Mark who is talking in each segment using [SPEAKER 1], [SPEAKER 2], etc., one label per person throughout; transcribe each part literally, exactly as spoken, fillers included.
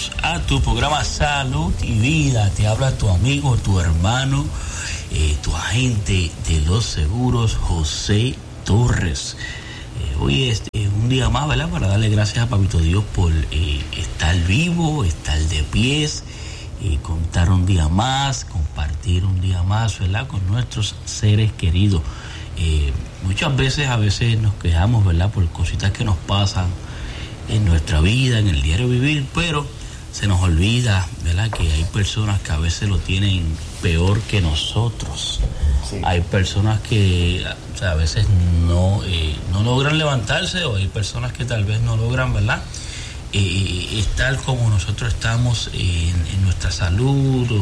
[SPEAKER 1] bienvenidos a tu programa Salud y Vida. Te habla tu amigo, tu hermano, eh, tu agente de los seguros, José Torres. Eh, hoy es eh, un día más, ¿verdad? Para darle gracias a Papito Dios por eh, estar vivo, estar de pies, eh, contar un día más, compartir un día más, ¿verdad? Con nuestros seres queridos. Eh, muchas veces, a veces nos quejamos, ¿verdad? Por cositas que nos pasan en nuestra vida, en el diario vivir, pero se nos olvida, ¿verdad? Que hay personas que a veces lo tienen peor que nosotros. Sí. Hay personas que, o sea, a veces no, eh, no logran levantarse, o hay personas que tal vez no logran, ¿verdad? Eh, estar como nosotros estamos en, en nuestra salud o,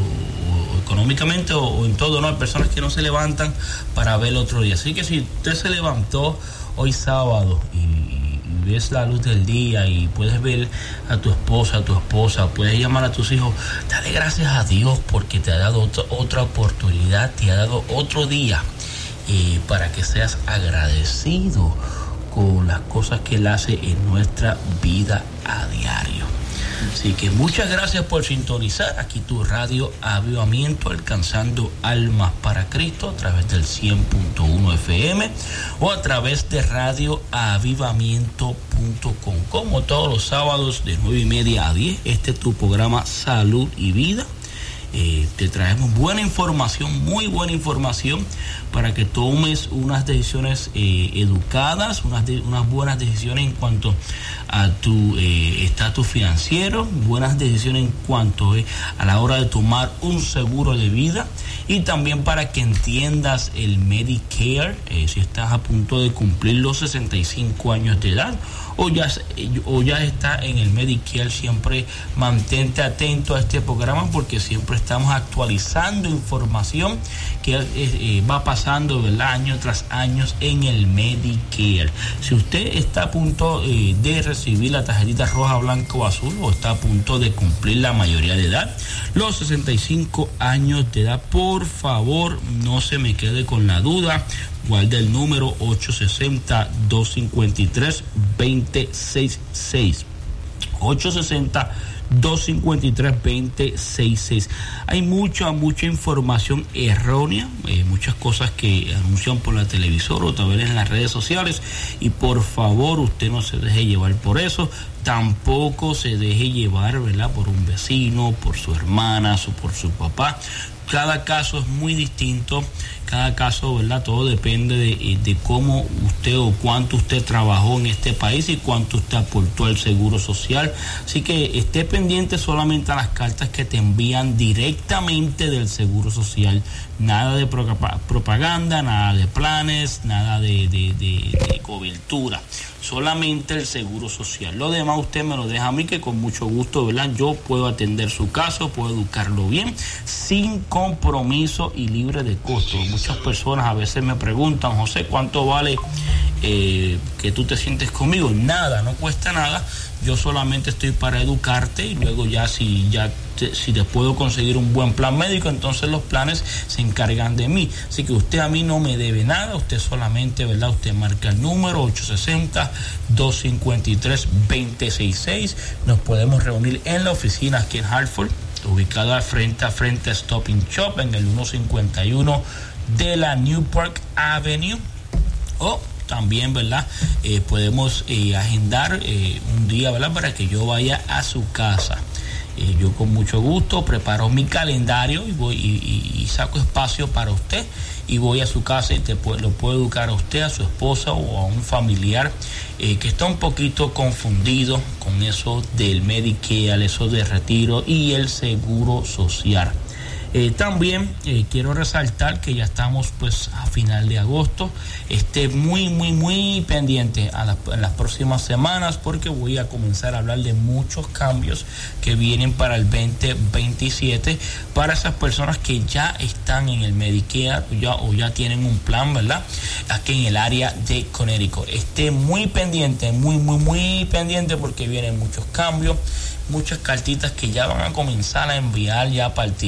[SPEAKER 1] o económicamente o, o en todo, ¿no? Hay personas que no se levantan para ver el otro día. Así que si usted se levantó hoy sábado y ves la luz del día y puedes ver a tu esposa, a tu esposa, puedes llamar a tus hijos, dale gracias a Dios porque te ha dado otra, otra oportunidad, te ha dado otro día eh, para que seas agradecido con las cosas que Él hace en nuestra vida a diario. Así que muchas gracias por sintonizar aquí tu radio Avivamiento, alcanzando almas para Cristo a través del cien punto uno F M o a través de radio avivamiento punto com. Como todos los sábados de nueve y media a diez, este es tu programa Salud y Vida. Eh, te traemos buena información, muy buena información para que tomes unas decisiones eh, educadas, unas, de, unas buenas decisiones en cuanto a tu eh, estatus financiero, buenas decisiones en cuanto eh, a la hora de tomar un seguro de vida, y también para que entiendas el Medicare, eh, si estás a punto de cumplir los sesenta y cinco años de edad o ya, o ya está en el Medicare. Siempre mantente atento a este programa porque siempre estamos actualizando información que eh, eh, va pasando, ¿verdad? Año tras año en el Medicare. Si usted está a punto eh, de recibir la tarjetita roja, blanca o azul, o está a punto de cumplir la mayoría de edad, los sesenta y cinco años de edad, por favor no se me quede con la duda. Guarda el número ocho seis cero, dos cinco tres, dos cero seis seis. ocho seis cero, dos cinco tres, dos cero seis seis. Hay mucha, mucha información errónea, eh, muchas cosas que anuncian por la televisora o también en las redes sociales, y por favor usted no se deje llevar por eso. Tampoco se deje llevar, ¿verdad?, por un vecino, por su hermana o por su papá. Cada caso es muy distinto, cada caso, ¿verdad? Todo depende de, de cómo usted o cuánto usted trabajó en este país y cuánto usted aportó al seguro social. Así que esté pendiente solamente a las cartas que te envían directamente del seguro social. Nada de pro- propaganda, nada de planes, nada de, de, de, de cobertura. Solamente el seguro social. Lo demás usted me lo deja a mí, que con mucho gusto, ¿verdad?, yo puedo atender su caso, puedo educarlo bien, sin compromiso y libre de costo. Muchas personas a veces me preguntan, José, ¿cuánto vale eh, que tú te sientes conmigo? Nada, no cuesta nada. Yo solamente estoy para educarte, y luego ya si ya te, si te puedo conseguir un buen plan médico, entonces los planes se encargan de mí. Así que usted a mí no me debe nada, usted solamente, ¿verdad?, usted marca el número ocho seis cero, dos cinco tres, dos cero seis seis. Nos podemos reunir en la oficina aquí en Hartford, ubicada frente a frente a Stop and Shop en el ciento cincuenta y uno de la Newport Avenue. O también, ¿verdad?, eh, podemos eh, agendar eh, un día, ¿verdad?, para que yo vaya a su casa. Eh, yo con mucho gusto preparo mi calendario y voy y, y, y saco espacio para usted, y voy a su casa y te lo puedo educar a usted, a su esposa o a un familiar eh, que está un poquito confundido con eso del Medicare, eso de retiro y el seguro social. Eh, también eh, quiero resaltar que ya estamos pues a final de agosto. Esté muy muy muy pendiente a, la, a las próximas semanas, porque voy a comenzar a hablar de muchos cambios que vienen para el veinte veintisiete para esas personas que ya están en el Medicare o ya, o ya tienen un plan, ¿verdad?, aquí en el área de Connecticut. Esté muy pendiente, muy muy muy pendiente, porque vienen muchos cambios, muchas cartitas que ya van a comenzar a enviar ya a partir de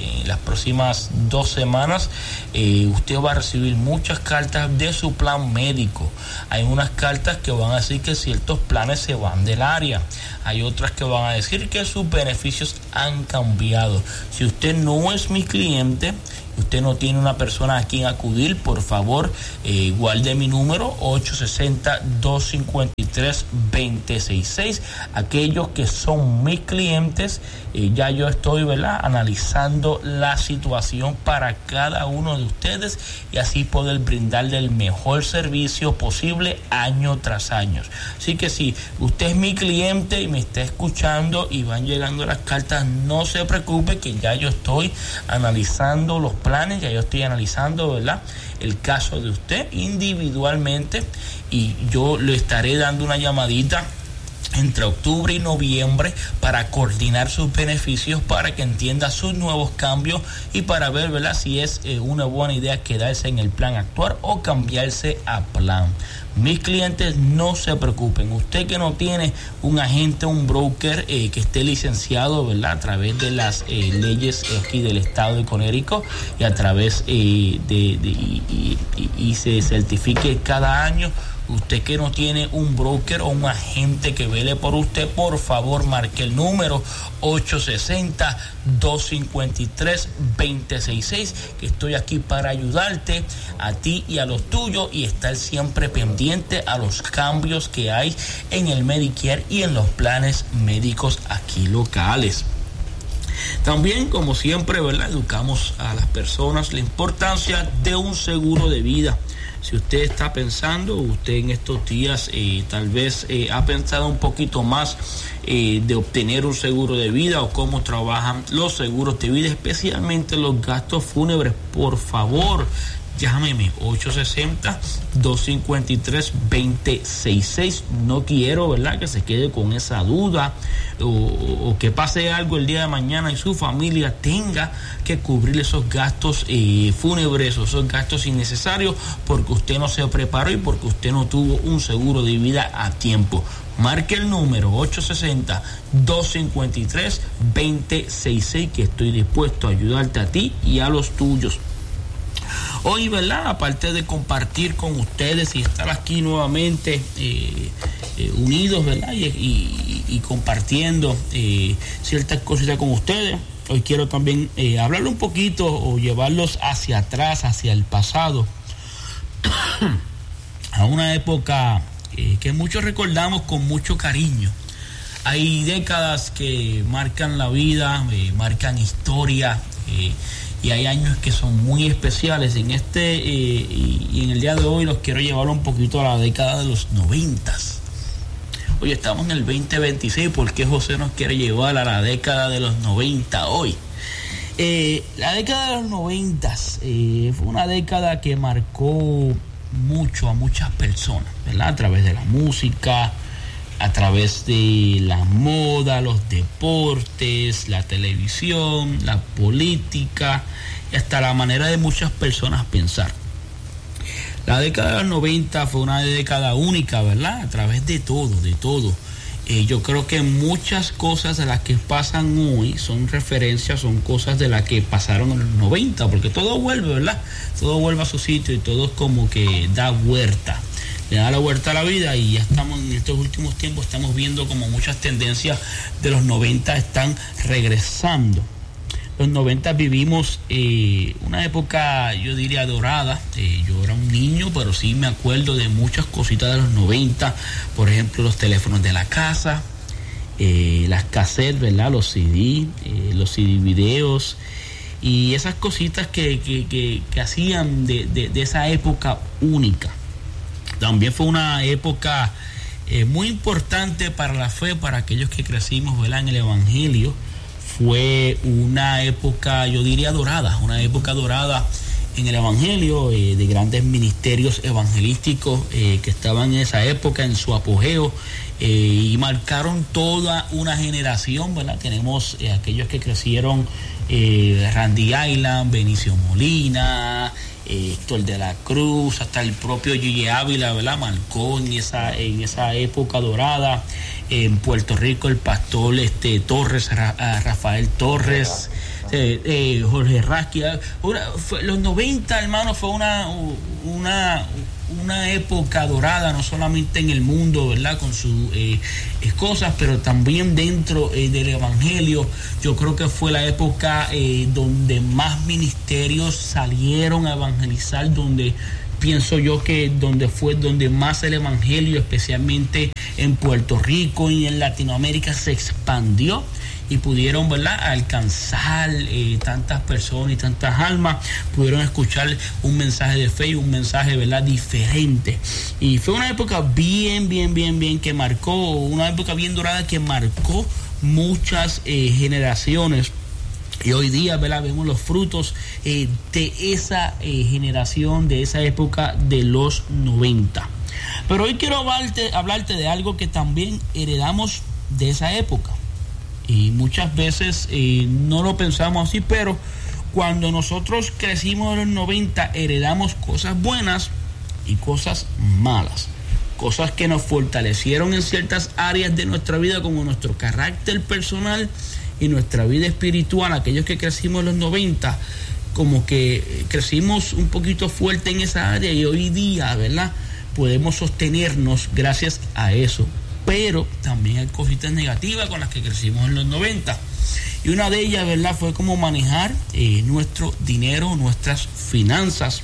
[SPEAKER 1] eh, en las próximas dos semanas eh, usted va a recibir muchas cartas de su plan médico. Hay unas cartas que van a decir que ciertos planes se van del área. Hay otras que van a decir que sus beneficios han cambiado. Si usted no es mi cliente, usted no tiene una persona a quien acudir, por favor, eh, guarde mi número ocho seis cero, dos cinco tres, dos cero seis seis. Aquellos que son mis clientes, eh, ya yo estoy, ¿verdad?, analizando la situación para cada uno de ustedes y así poder brindarle el mejor servicio posible año tras año. Así que si usted es mi cliente y me está escuchando y van llegando las cartas, no se preocupe que ya yo estoy analizando los planes, ya yo estoy analizando, ¿verdad?, el caso de usted individualmente y yo le estaré dando una llamadita entre octubre y noviembre para coordinar sus beneficios, para que entienda sus nuevos cambios y para ver, ¿verdad?, si es eh, una buena idea quedarse en el plan actual o cambiarse a plan. Mis clientes, no se preocupen. Usted que no tiene un agente, un broker eh, que esté licenciado, ¿verdad?, a través de las eh, leyes aquí del estado de Connecticut y a través eh, de, de y, y, y, y se certifique cada año. Usted que no tiene un broker o un agente que vele por usted, por favor marque el número ocho seis cero, dos cinco tres, dos cero seis seis, que estoy aquí para ayudarte a ti y a los tuyos y estar siempre pendiente a los cambios que hay en el Medicare y en los planes médicos aquí locales. También, como siempre, ¿verdad?, educamos a las personas la importancia de un seguro de vida. Si usted está pensando, usted en estos días eh, tal vez eh, ha pensado un poquito más eh, de obtener un seguro de vida o cómo trabajan los seguros de vida, especialmente los gastos fúnebres, por favor, llámeme ocho seis cero, dos cinco tres, dos cero seis seis. No quiero, ¿verdad?, que se quede con esa duda o, o que pase algo el día de mañana y su familia tenga que cubrir esos gastos eh, fúnebres o esos gastos innecesarios porque usted no se preparó y porque usted no tuvo un seguro de vida a tiempo. Marque el número ocho seis cero, dos cinco tres, dos cero seis seis, que estoy dispuesto a ayudarte a ti y a los tuyos. Hoy, ¿verdad?, aparte de compartir con ustedes y estar aquí nuevamente eh, eh, unidos, ¿verdad?, y, y, y compartiendo eh, ciertas cositas con ustedes, hoy quiero también eh, hablarle un poquito o llevarlos hacia atrás, hacia el pasado, a una época eh, que muchos recordamos con mucho cariño. Hay décadas que marcan la vida, eh, marcan historia, eh, y hay años que son muy especiales. En este eh, y, y en el día de hoy los quiero llevar un poquito a la década de los noventas. Hoy estamos en el veinte veintiséis, ¿por qué José nos quiere llevar a la década de los noventa hoy? Eh, la década de los noventas eh, fue una década que marcó mucho a muchas personas, ¿verdad?, a través de la música, a través de la moda, los deportes, la televisión, la política y hasta la manera de muchas personas pensar. La década de los noventa fue una década única, ¿verdad?, a través de todo, de todo. Eh, yo creo que muchas cosas de las que pasan hoy son referencias, son cosas de las que pasaron en los noventa, porque todo vuelve, ¿verdad? Todo vuelve a su sitio y todo es como que da vuelta. Le da la vuelta a la vida y ya estamos en estos últimos tiempos, estamos viendo como muchas tendencias de los noventa están regresando. Los noventa vivimos eh, una época, yo diría, dorada. Eh, yo era un niño, pero sí me acuerdo de muchas cositas de los noventa. Por ejemplo, los teléfonos de la casa, eh, las cassettes, ¿verdad?, los C D, eh, los C D videos y esas cositas que, que, que, que hacían de, de, de esa época única. También fue una época eh, muy importante para la fe, para aquellos que crecimos, ¿verdad?, en el Evangelio. Fue una época, yo diría, dorada, una época dorada en el Evangelio, eh, de grandes ministerios evangelísticos eh, que estaban en esa época, en su apogeo, eh, y marcaron toda una generación, ¿verdad? Tenemos eh, aquellos que crecieron, eh, Randy Island, Benicio Molina, eh, Héctor de la Cruz, hasta el propio Gigi Ávila, ¿verdad?, marcó en esa, en esa época dorada. En Puerto Rico el pastor este Torres, Ra, Rafael Torres, eh, eh, Jorge Raskia. Una, fue, los noventa, hermano, fue una, una, una época dorada, no solamente en el mundo, ¿verdad? Con sus eh, cosas, pero también dentro eh, del Evangelio. Yo creo que fue la época eh, donde más ministerios salieron a evangelizar, donde pienso yo que donde fue donde más el Evangelio, especialmente en Puerto Rico y en Latinoamérica, se expandió y pudieron, ¿verdad?, alcanzar eh, tantas personas y tantas almas, pudieron escuchar un mensaje de fe y un mensaje, ¿verdad?, diferente. Y fue una época bien, bien, bien, bien que marcó, una época bien dorada que marcó muchas eh, generaciones. Y hoy día, ¿verdad?, vemos los frutos eh, de esa eh, generación, de esa época de los noventa. Pero hoy quiero hablarte, hablarte de algo que también heredamos de esa época. Y muchas veces eh, no lo pensamos así, pero cuando nosotros crecimos en los noventa, heredamos cosas buenas y cosas malas. Cosas que nos fortalecieron en ciertas áreas de nuestra vida, como nuestro carácter personal y nuestra vida espiritual. Aquellos que crecimos en los noventa, como que crecimos un poquito fuerte en esa área y hoy día, ¿verdad?, podemos sostenernos gracias a eso. Pero también hay cositas negativas con las que crecimos en los noventa. Y una de ellas, ¿verdad?, fue cómo manejar eh, nuestro dinero, nuestras finanzas.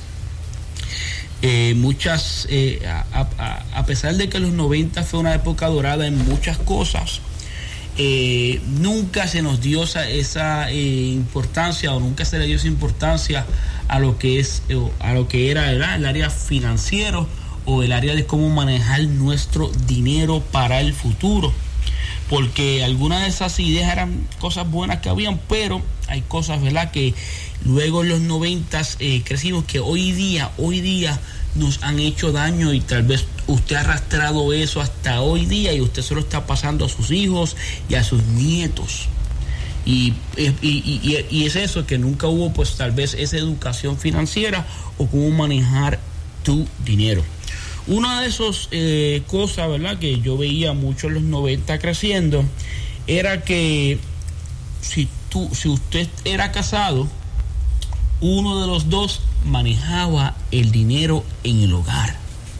[SPEAKER 1] Eh, muchas, eh, a, a, a pesar de que los noventa fue una época dorada en muchas cosas, eh, nunca se nos dio esa, esa eh, importancia, o nunca se le dio esa importancia a lo que es, eh, a lo que era, ¿verdad?, el área financiero, o el área de cómo manejar nuestro dinero para el futuro, porque algunas de esas ideas eran cosas buenas que habían, pero hay cosas, ¿verdad?, que luego en los noventas eh, crecimos, que hoy día, hoy día nos han hecho daño, y tal vez usted ha arrastrado eso hasta hoy día y usted se lo está pasando a sus hijos y a sus nietos. Y, y, y, y es eso, que nunca hubo pues tal vez esa educación financiera o cómo manejar tu dinero. Una de esas eh, cosas, ¿verdad?, que yo veía mucho en los noventa creciendo, era que si, tú, si usted era casado, uno de los dos manejaba el dinero en el hogar.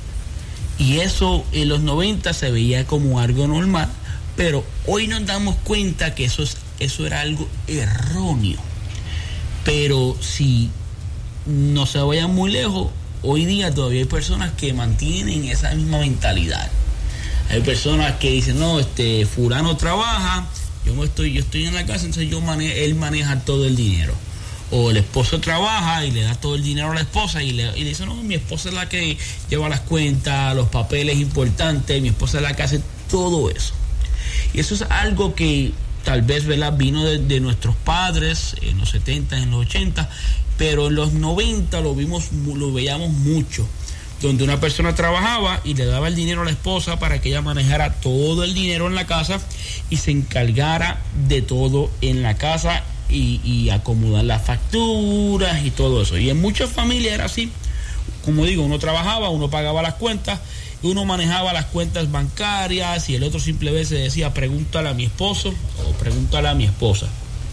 [SPEAKER 1] Y eso en los noventa se veía como algo normal, pero hoy nos damos cuenta que eso, es, eso era algo erróneo. Pero si no se vayan muy lejos, hoy día todavía hay personas que mantienen esa misma mentalidad. Hay personas que dicen, no, este fulano trabaja, yo no estoy, yo estoy en la casa, entonces yo mane- él maneja todo el dinero. O el esposo trabaja y le da todo el dinero a la esposa y le, y le dice, no, mi esposa es la que lleva las cuentas, los papeles importantes, mi esposa es la que hace todo eso. Y eso es algo que tal vez, ¿verdad?, vino de, de nuestros padres en los setenta, en los ochenta, pero en los noventa lo vimos, lo veíamos mucho, donde una persona trabajaba y le daba el dinero a la esposa para que ella manejara todo el dinero en la casa y se encargara de todo en la casa y, y acomodar las facturas y todo eso. Y en muchas familias era así. Como digo, uno trabajaba, uno pagaba las cuentas, uno manejaba las cuentas bancarias y el otro simplemente decía, pregúntale a mi esposo o pregúntale a mi esposa.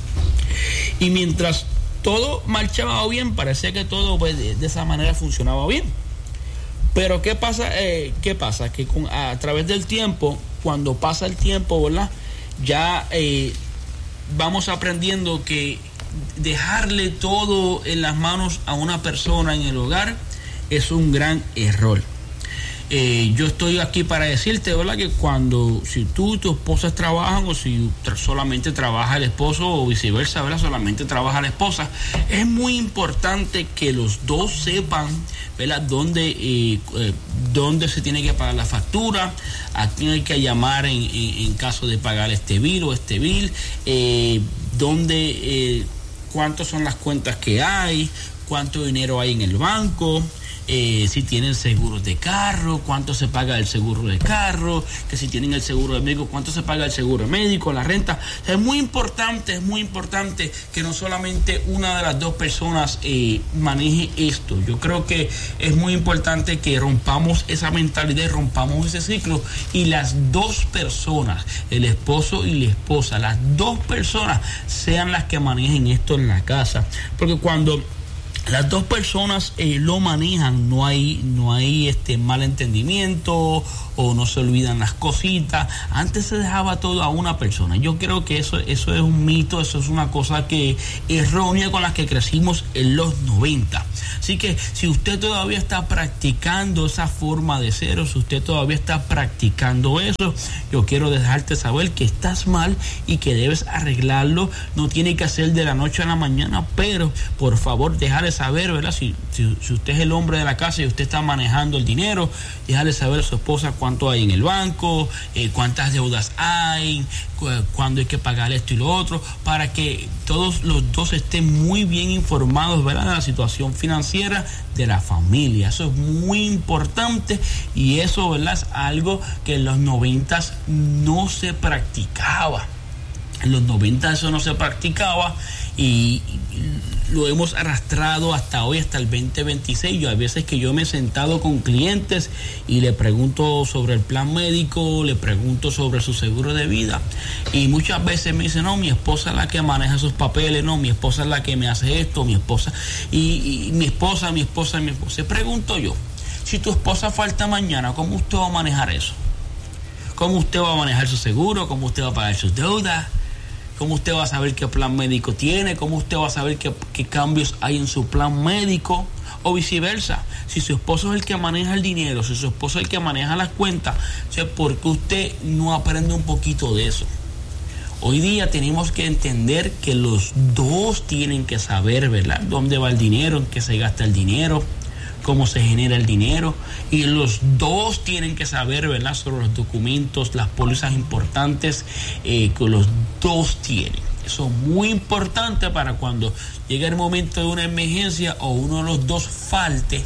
[SPEAKER 1] Y mientras todo marchaba bien, parecía que todo pues, de, de esa manera funcionaba bien. Pero ¿qué pasa? Eh, ¿qué pasa? Que con, a, a través del tiempo, cuando pasa el tiempo, ¿verdad?, ya eh, vamos aprendiendo que dejarle todo en las manos a una persona en el hogar es un gran error. Eh, yo estoy aquí para decirte, ¿verdad?, que cuando, si tú y tu esposa trabajan, o si tra- solamente trabaja el esposo, o viceversa, ¿verdad?, solamente trabaja la esposa, es muy importante que los dos sepan, ¿verdad?, dónde, eh, eh, dónde se tiene que pagar la factura, a quién hay que llamar en, en, en caso de pagar este bill o este bill, eh, dónde, eh, cuántas son las cuentas que hay, cuánto dinero hay en el banco, eh, si tienen seguros de carro, cuánto se paga el seguro de carro, que si tienen el seguro de médico, cuánto se paga el seguro de médico, la renta. O sea, es muy importante, es muy importante que no solamente una de las dos personas eh, maneje esto. Yo creo que es muy importante que rompamos esa mentalidad, rompamos ese ciclo y las dos personas, el esposo y la esposa, las dos personas sean las que manejen esto en la casa, porque cuando las dos personas eh, lo manejan, no hay no hay este malentendimiento o no se olvidan las cositas. Antes se dejaba todo a una persona. Yo creo que eso eso es un mito, eso es una cosa que errónea con la que crecimos en los noventa. Así que si usted todavía está practicando esa forma de ser, o si usted todavía está practicando eso, yo quiero dejarte saber que estás mal y que debes arreglarlo. No tiene que hacer de la noche a la mañana, pero por favor déjale saber, ¿verdad? Si, si, si usted es el hombre de la casa y usted está manejando el dinero, déjale saber a su esposa cuánto hay en el banco, eh, cuántas deudas hay, cu cuándo hay que pagar esto y lo otro, para que todos los dos estén muy bien informados, ¿verdad?, de la situación financiera de la familia. Eso es muy importante y eso, ¿verdad?, es algo que en los noventas no se practicaba. En los noventa eso no se practicaba y lo hemos arrastrado hasta hoy, hasta el veinte veintiséis. Yo hay veces que yo me he sentado con clientes y le pregunto sobre el plan médico, le pregunto sobre su seguro de vida y muchas veces me dicen, no, mi esposa es la que maneja sus papeles, no, mi esposa es la que me hace esto, mi esposa y, y mi esposa, mi esposa, mi esposa. Pregunto yo, si tu esposa falta mañana, ¿cómo usted va a manejar eso? ¿Cómo usted va a manejar su seguro? ¿Cómo usted va a pagar sus deudas? ¿Cómo usted va a saber qué plan médico tiene? ¿Cómo usted va a saber qué, qué cambios hay en su plan médico? O viceversa. Si su esposo es el que maneja el dinero, si su esposo es el que maneja las cuentas, o sea, ¿por qué usted no aprende un poquito de eso? Hoy día tenemos que entender que los dos tienen que saber, ¿verdad?, dónde va el dinero, en qué se gasta el dinero, cómo se genera el dinero, y los dos tienen que saber, ¿verdad?, sobre los documentos, las pólizas importantes eh, que los dos tienen. Eso es muy importante para cuando llegue el momento de una emergencia o uno de los dos falte,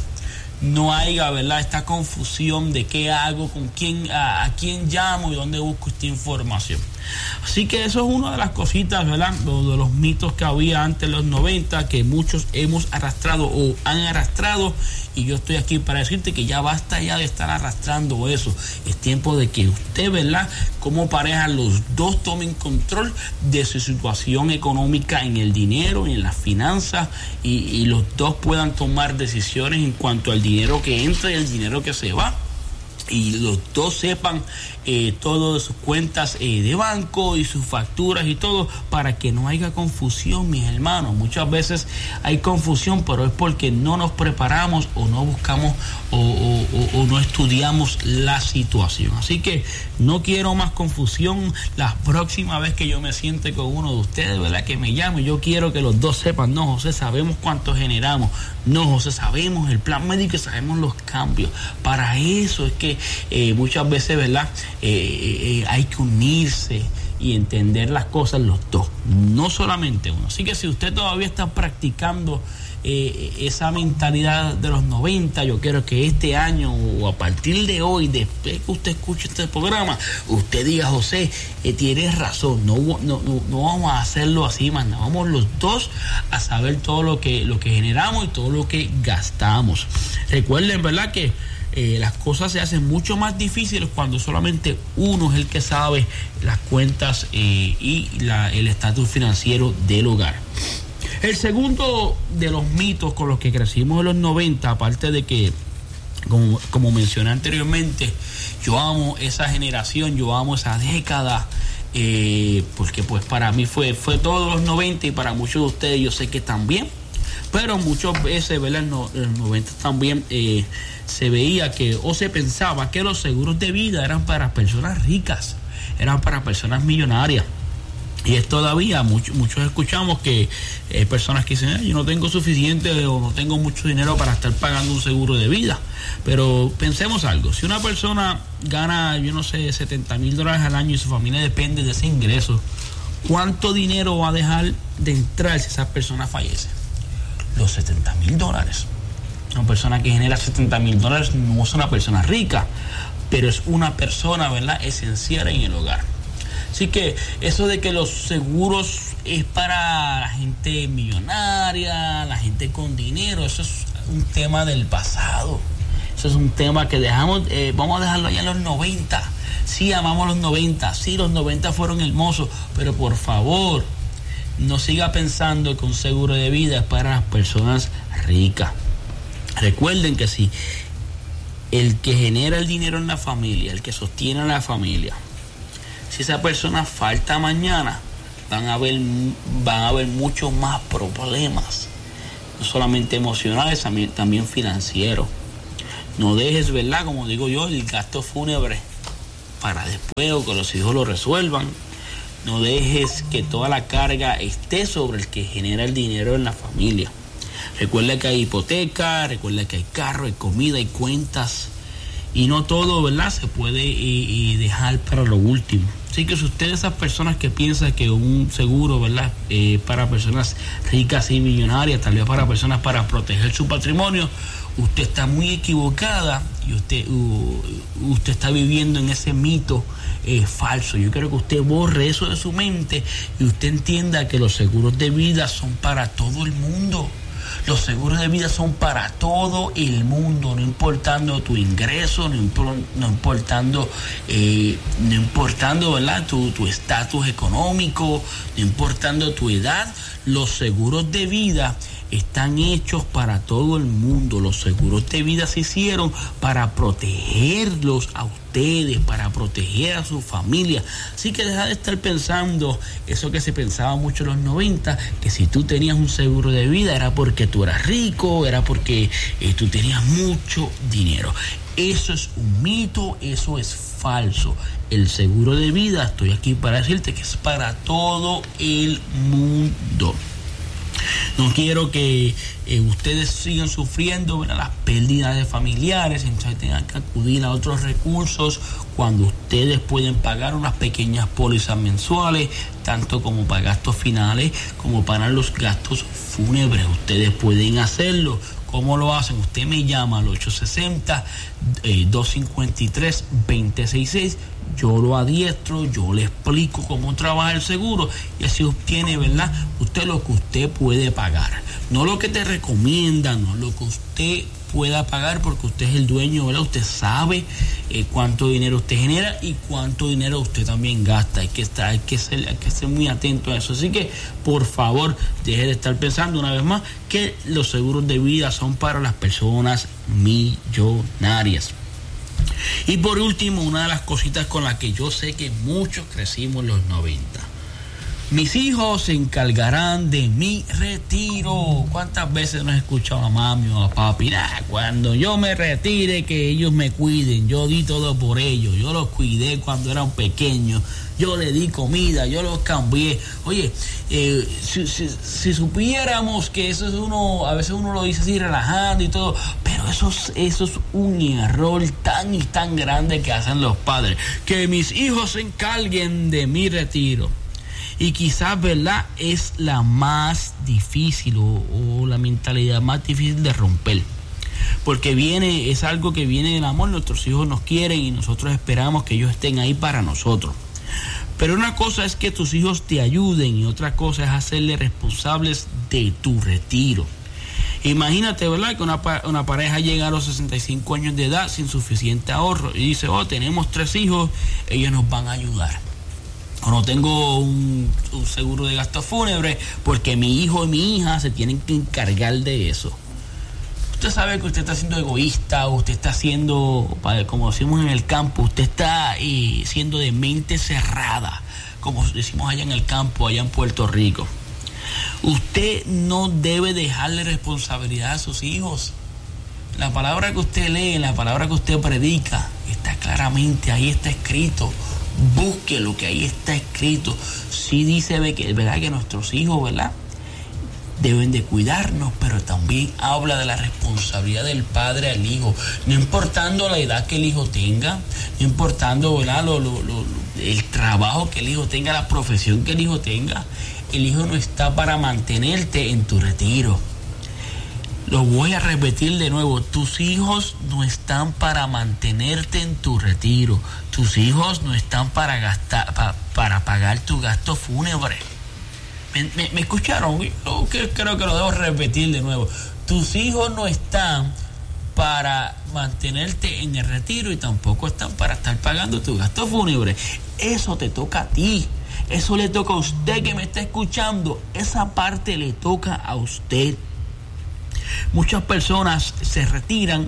[SPEAKER 1] no haya, ¿verdad?, esta confusión de qué hago, con quién, a, a quién llamo y dónde busco esta información. Así que eso es una de las cositas, ¿verdad?, de, de los mitos que había antes de los noventa, que muchos hemos arrastrado o han arrastrado, y yo estoy aquí para decirte que ya basta ya de estar arrastrando eso. Es tiempo de que usted, ¿verdad?, como pareja, los dos tomen control de su situación económica en el dinero, en las finanzas, y, y los dos puedan tomar decisiones en cuanto al dinero que entra y el dinero que se va. Y los dos sepan eh, todo de sus cuentas eh, de banco y sus facturas y todo, para que no haya confusión, mis hermanos. Muchas veces hay confusión, pero es porque no nos preparamos o no buscamos o, o, o, o no estudiamos la situación. Así que no quiero más confusión. La próxima vez que yo me siente con uno de ustedes, ¿verdad?, que me llame, yo quiero que los dos sepan, no, José, sabemos cuánto generamos, no, José, sabemos el plan médico y sabemos los cambios. Para eso es que Eh, muchas veces, ¿verdad?, eh, eh, hay que unirse y entender las cosas los dos, no solamente uno. Así que si usted todavía está practicando eh, esa mentalidad de los noventa, yo quiero que este año o a partir de hoy, después que usted escuche este programa, usted diga, José, eh, tienes razón, no, no, no, no vamos a hacerlo así, más nada, vamos los dos a saber todo lo que, lo que generamos y todo lo que gastamos. Recuerden, ¿verdad?, que Eh, las cosas se hacen mucho más difíciles cuando solamente uno es el que sabe las cuentas eh, y la, el estatus financiero del hogar. El segundo de los mitos con los que crecimos en los noventa, aparte de que, como, como mencioné anteriormente, yo amo esa generación, yo amo esa década, eh, porque pues para mí fue, fue todos los noventa y para muchos de ustedes yo sé que también, pero muchas veces, ¿verdad?, en los noventa también eh, se veía que o se pensaba que los seguros de vida eran para personas ricas, eran para personas millonarias. Y es todavía, muchos, muchos escuchamos que hay personas que dicen, yo no tengo suficiente o no tengo mucho dinero para estar pagando un seguro de vida. Pero pensemos algo, si una persona gana, yo no sé, setenta mil dólares al año y su familia depende de ese ingreso, ¿cuánto dinero va a dejar de entrar si esa persona fallece? los setenta mil dólares. Una persona que genera setenta mil dólares no es una persona rica, pero es una persona, ¿verdad?, esencial en el hogar. Así que eso de que los seguros es para la gente millonaria, la gente con dinero, eso es un tema del pasado. Eso es un tema que dejamos, eh, vamos a dejarlo allá en los noventa. Sí, amamos los noventa, sí, los noventa fueron hermosos, pero por favor, no siga pensando que un seguro de vida es para las personas ricas. Recuerden que si el que genera el dinero en la familia, el que sostiene a la familia, si esa persona falta mañana, van a haber, van a haber muchos más problemas, no solamente emocionales, también, también financieros. No dejes, ¿verdad?, como digo yo, el gasto fúnebre para después o que los hijos lo resuelvan. No dejes que toda la carga esté sobre el que genera el dinero en la familia. Recuerda que hay hipoteca, recuerda que hay carro, hay comida, hay cuentas. Y no todo, ¿verdad?, se puede y, y dejar para lo último. Así que si usted es esas personas que piensan que un seguro, ¿verdad?, eh, para personas ricas y millonarias, tal vez para personas para proteger su patrimonio, usted está muy equivocada y usted, uh, usted está viviendo en ese mito eh, falso. Yo quiero que usted borre eso de su mente y usted entienda que los seguros de vida son para todo el mundo. Los seguros de vida son para todo el mundo, no importando tu ingreso, no, impor, no importando, eh, no importando, ¿verdad?, tu tu estatus económico, no importando tu edad. Los seguros de vida están hechos para todo el mundo. Los seguros de vida se hicieron para protegerlos a ustedes, para proteger a su familia. Así que deja de estar pensando eso que se pensaba mucho en los noventa, que si tú tenías un seguro de vida era porque tú eras rico, era porque eh, tú tenías mucho dinero. Eso es un mito, eso es falso. El seguro de vida, estoy aquí para decirte que es para todo el mundo. No quiero que eh, ustedes sigan sufriendo, ¿verdad?, las pérdidas de familiares, entonces tengan que acudir a otros recursos cuando ustedes pueden pagar unas pequeñas pólizas mensuales, tanto como para gastos finales como para los gastos fúnebres. Ustedes pueden hacerlo. ¿Cómo lo hacen? Usted me llama al ocho sesenta, dos cincuenta y tres, veinte sesenta y seis. Yo lo adiestro, yo le explico cómo trabaja el seguro y así obtiene, ¿verdad?, usted lo que usted puede pagar. No lo que te recomiendan, no lo que usted pueda pagar, porque usted es el dueño, ¿verdad? Usted sabe eh, cuánto dinero usted genera y cuánto dinero usted también gasta. Hay que estar, hay que ser, hay que ser muy atento a eso. Así que, por favor, deje de estar pensando una vez más que los seguros de vida son para las personas millonarias. Y por último, una de las cositas con las que yo sé que muchos crecimos en los noventa. Mis hijos se encargarán de mi retiro. ¿Cuántas veces no he escuchado a mami o a papi? Nah, cuando yo me retire, que ellos me cuiden. Yo di todo por ellos. Yo los cuidé cuando eran pequeños. Yo les di comida, yo los cambié. Oye, eh, si, si, si supiéramos que eso es uno, a veces uno lo dice así relajando y todo, pero eso es, eso es un error tan y tan grande que hacen los padres. Que mis hijos se encarguen de mi retiro. Y quizás, ¿verdad?, es la más difícil o, o la mentalidad más difícil de romper. Porque viene, es algo que viene del amor. Nuestros hijos nos quieren y nosotros esperamos que ellos estén ahí para nosotros. Pero una cosa es que tus hijos te ayuden y otra cosa es hacerles responsables de tu retiro. Imagínate, ¿verdad?, que una, una pareja llega a los sesenta y cinco años de edad sin suficiente ahorro y dice, oh, tenemos tres hijos, ellos nos van a ayudar. O no tengo un, un seguro de gastos fúnebres porque mi hijo y mi hija se tienen que encargar de eso. Usted sabe que usted está siendo egoísta, usted está siendo, como decimos en el campo, usted está eh, siendo de mente cerrada, como decimos allá en el campo, allá en Puerto Rico. Usted no debe dejarle responsabilidad a sus hijos. La palabra que usted lee, la palabra que usted predica, está claramente, ahí está escrito. Busque lo que ahí está escrito. Sí dice, ¿verdad?, que nuestros hijos, ¿verdad?, deben de cuidarnos, pero también habla de la responsabilidad del padre al hijo, no importando la edad que el hijo tenga, no importando, ¿verdad?, lo, lo, lo, el trabajo que el hijo tenga, la profesión que el hijo tenga. El hijo no está para mantenerte en tu retiro. Lo voy a repetir de nuevo. Tus hijos no están para mantenerte en tu retiro. Tus hijos no están para gastar, pa, para pagar tu gasto fúnebre. ¿Me, me, me escucharon? Yo creo que lo debo repetir de nuevo. Tus hijos no están para mantenerte en el retiro y tampoco están para estar pagando tu gasto fúnebre. Eso te toca a ti. Eso le toca a usted que me está escuchando. Esa parte le toca a usted. Muchas personas se retiran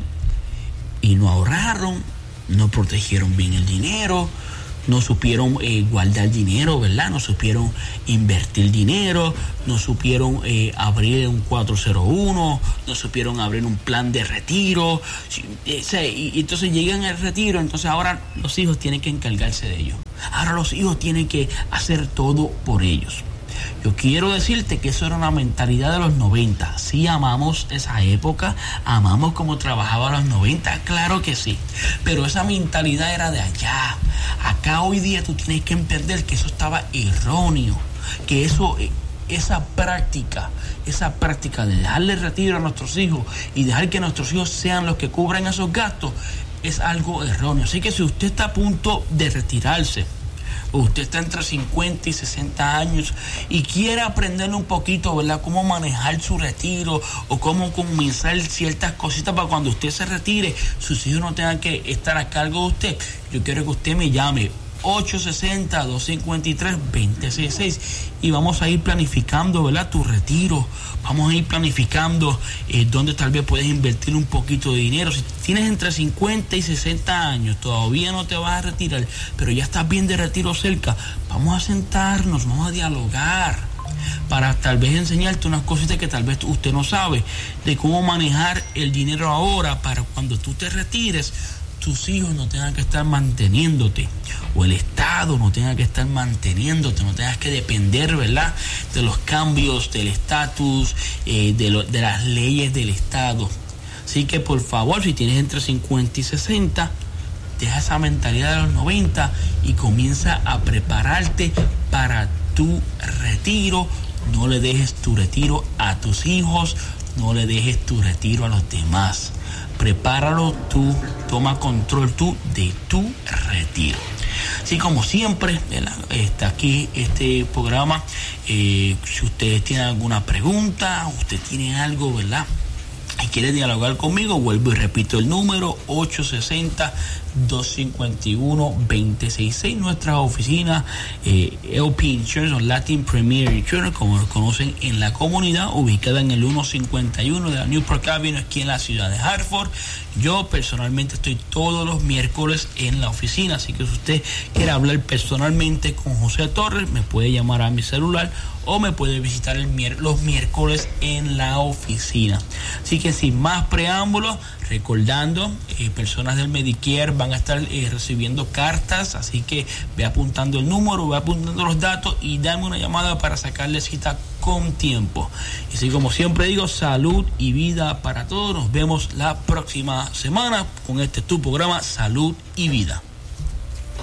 [SPEAKER 1] y no ahorraron, no protegieron bien el dinero, no supieron eh, guardar dinero, ¿verdad? No supieron invertir dinero, no supieron eh, abrir un cuatro cero uno, no supieron abrir un plan de retiro. Eh, o sea, y, y entonces llegan al retiro, entonces ahora los hijos tienen que encargarse de ellos. Ahora los hijos tienen que hacer todo por ellos. Yo quiero decirte que eso era una mentalidad de los noventa. Sí, amamos esa época, amamos cómo trabajaba los noventa, claro que sí. Pero esa mentalidad era de allá. Acá hoy día tú tienes que entender que eso estaba erróneo, que eso, esa práctica, esa práctica de darle retiro a nuestros hijos y dejar que nuestros hijos sean los que cubran esos gastos, es algo erróneo. Así que si usted está a punto de retirarse, usted está entre cincuenta y sesenta años y quiere aprender un poquito, ¿verdad?, cómo manejar su retiro o cómo comenzar ciertas cositas para cuando usted se retire, sus hijos no tengan que estar a cargo de usted, yo quiero que usted me llame ocho seis cero, dos cinco tres, dos cero seis seis y vamos a ir planificando, ¿verdad?, tu retiro. Vamos a ir planificando eh, dónde tal vez puedes invertir un poquito de dinero. Si tienes entre cincuenta y sesenta años, todavía no te vas a retirar, pero ya estás bien de retiro cerca, vamos a sentarnos, vamos a dialogar para tal vez enseñarte unas cositas que tal vez usted no sabe de cómo manejar el dinero ahora para cuando tú te retires tus hijos no tengan que estar manteniéndote, o el Estado no tenga que estar manteniéndote, no tengas que depender, ¿verdad?, de los cambios del estatus, eh, de, lo, de las leyes del Estado. Así que por favor, si tienes entre cincuenta y sesenta, deja esa mentalidad de los noventa y comienza a prepararte para tu retiro. No le dejes tu retiro a tus hijos, no le dejes tu retiro a los demás. Prepáralo tú, toma control tú de tu retiro. Así como siempre, está aquí este programa. Eh, si ustedes tienen alguna pregunta, usted tiene algo, ¿verdad?, y quiere dialogar conmigo, vuelvo y repito el número ocho seis cero, dos cinco uno, dos seis seis. Nuestra oficina eh, L P Insurance o Latin Premier Insurance, como lo conocen en la comunidad, ubicada en el ciento cincuenta y uno de la Newport Avenue, aquí en la ciudad de Hartford. Yo personalmente estoy todos los miércoles en la oficina, así que si usted quiere hablar personalmente con José Torres, me puede llamar a mi celular o me puede visitar el mier- los miércoles en la oficina. Así que sin más preámbulos, recordando, eh, personas del Medicare van a estar eh, recibiendo cartas, así que ve apuntando el número, ve apuntando los datos y dame una llamada para sacarle cita con tiempo. Y así como siempre digo, salud y vida para todos. Nos vemos la próxima semana con este tu programa Salud y Vida.